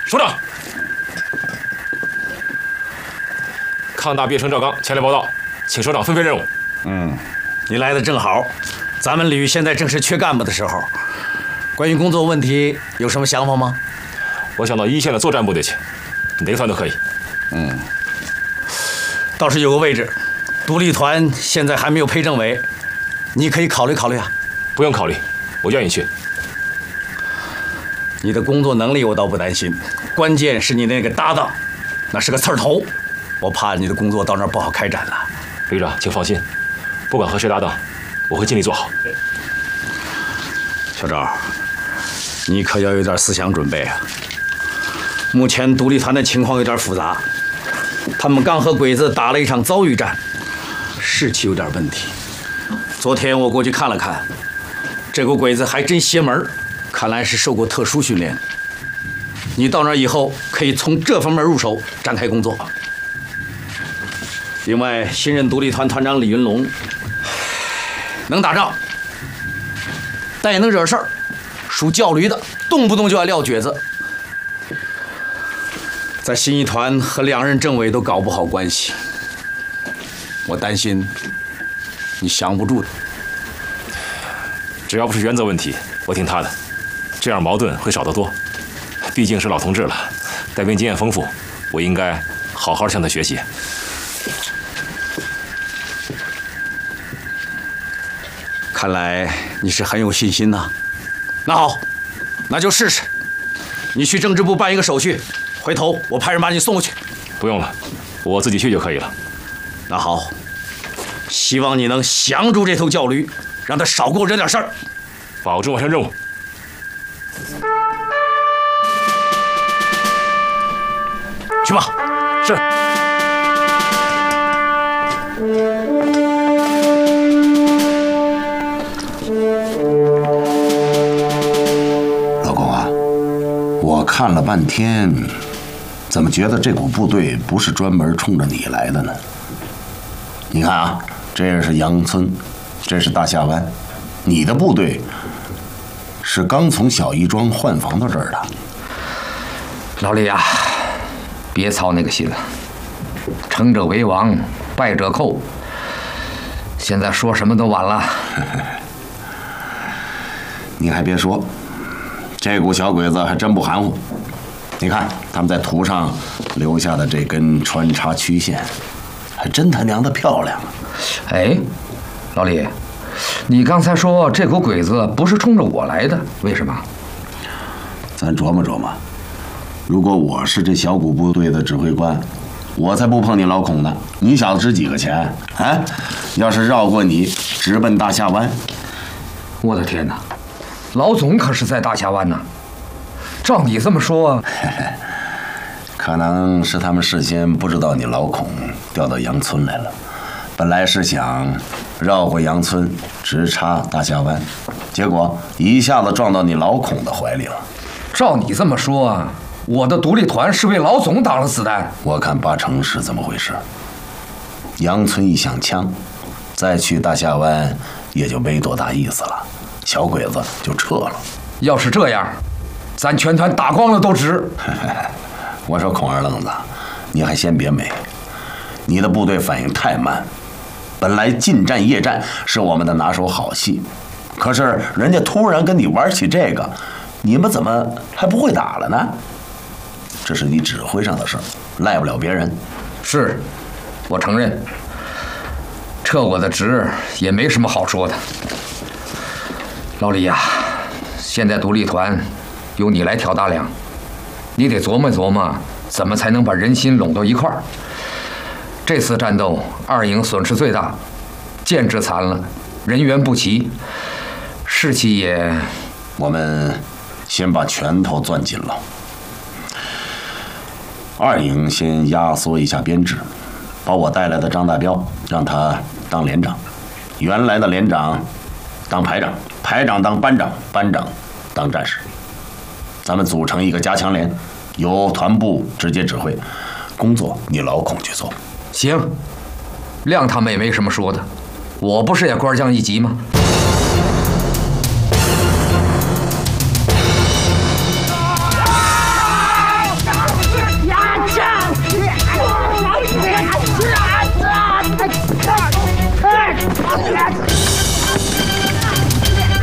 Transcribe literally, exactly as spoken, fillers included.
首长，抗大毕业生赵刚前来报道，请首长分配任务。 嗯，你来的正好，咱们旅现在正是缺干部的时候。关于工作问题有什么想法吗？ 我想到一线的作战部队去，哪个团都可以。 嗯，倒是有个位置，独立团现在还没有配政委，你可以考虑考虑啊。 不用考虑，我愿意去。 你的工作能力我倒不担心，关键是你那个搭档，那是个刺儿头，我怕你的工作到那儿不好开展了。 旅长，请放心，不管和谁搭档，我会尽力做好。 小赵，你可要有点思想准备啊！目前独立团的情况有点复杂，他们刚和鬼子打了一场遭遇战，士气有点问题。昨天我过去看了看，这股鬼子还真邪门，看来是受过特殊训练。你到那儿以后，可以从这方面入手展开工作。另外，新任独立团团长李云龙能打仗，但也能惹事儿，属教驴的，动不动就要撂蹶子。在新一团和两任政委都搞不好关系，我担心你降不住的。 只要不是原则问题，我听他的，这样矛盾会少得多。毕竟是老同志了，带兵经验丰富，我应该好好向他学习。 看来你是很有信心呐。那好，那就试试。你去政治部办一个手续，回头我派人把你送过去。 不用了，我自己去就可以了。 那好，希望你能降住这头教驴，让他少给我惹点事儿。 保证完成任务。 去吧。 是。 老公啊，我看了半天，怎么觉得这股部队不是专门冲着你来的呢？你看啊，这是杨村，这是大下湾，你的部队是刚从小义庄换防到这儿的。 老李啊，别操那个心了，成者为王，败者寇。现在说什么都晚了。 你还别说，这股小鬼子还真不含糊。你看他们在图上留下的这根穿插曲线，还真他娘的漂亮。 哎，老李，你刚才说这股鬼子不是冲着我来的，为什么？ 咱琢磨琢磨，如果我是这小股部队的指挥官，我才不碰你老孔呢。你小子值几个钱啊？要是绕过你，直奔大下湾， 我的天哪！老总可是在大下湾呢。照你这么说， 可能是他们事先不知道你老孔调到杨村来了，本来是想绕过杨村，直插大下湾，结果一下子撞到你老孔的怀里了。 照你这么说，我的独立团是为老总挡了子弹？ 我看八成是这么回事。杨村一响枪，再去大下湾也就没多大意思了，小鬼子就撤了。 要是这样，咱全团打光了都值。 我说孔二愣子，你还先别美，你的部队反应太慢。本来近战夜战是我们的拿手好戏，可是人家突然跟你玩起这个，你们怎么还不会打了呢？这是你指挥上的事儿，赖不了别人。 是，我承认，撤我的职也没什么好说的。老李呀，现在独立团由你来挑大梁，你得琢磨琢磨，怎么才能把人心拢到一块儿。这次战斗，二营损失最大，建制残了，人员不齐，士气也…… 我们先把拳头攥紧了。二营先压缩一下编制，把我带来的张大彪让他当连长，原来的连长当排长，排长当班长，班长当战士。咱们组成一个加强连，由团部直接指挥，工作你老孔去做。 行，亮他们也没什么说的，我不是也官降一级吗？